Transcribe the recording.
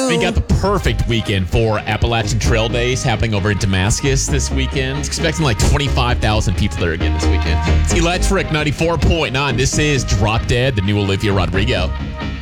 We got the perfect weekend for Appalachian Trail Days happening over in Damascus this weekend. Expecting like 25,000 people there again this weekend. It's Electric 94.9. This is Drop Dead, the new Olivia Rodrigo.